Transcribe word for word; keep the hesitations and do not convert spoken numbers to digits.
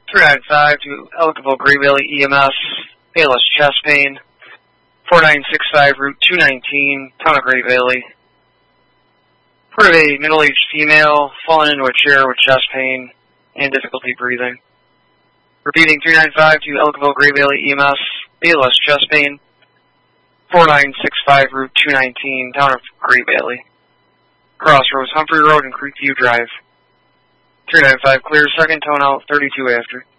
three nine five to Ellicottville Gray Valley E M S, Payless chest pain. four nine six five Route two nineteen, Town of Gray Valley. Report of a middle-aged female fallen into a chair with chest pain and difficulty breathing. Repeating three nine five to Ellicottville Gray Valley E M S, Payless chest pain. four nine six five Route two nineteen, Town of Gray Valley. Crossroads, Humphrey Road and Creekview Drive. three nine five clear, second tone out, thirty-two after.